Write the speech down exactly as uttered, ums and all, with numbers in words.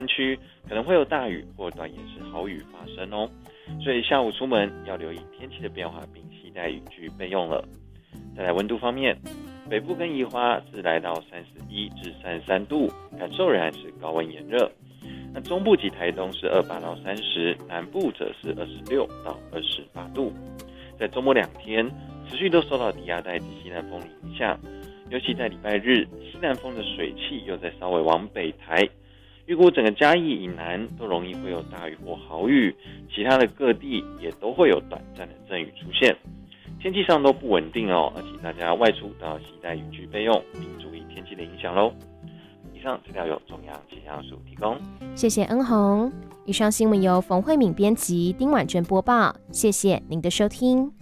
区可能会有大雨或短延时豪雨发生哦，所以下午出门要留意天气的变化，并携带雨具备用了。再来温度方面，北部跟宜花是来到三十一至三十三度，感受仍然是高温炎热。那中部及台东是二十八到三十，南部则是二十六到二十八度。在周末两天，持续都受到低压带及西南风的影响，尤其在礼拜日，西南风的水汽又在稍微往北抬，预估整个嘉义以南都容易会有大雨或豪雨，其他的各地也都会有短暂的阵雨出现。天气上都不稳定哦，而且大家外出都要携带雨具备用，并注意天气的影响咯。以上资料由中央气象署提供， 谢谢恩宏。以上新闻由冯慧敏编辑，丁婉珍播报，谢谢您的收听。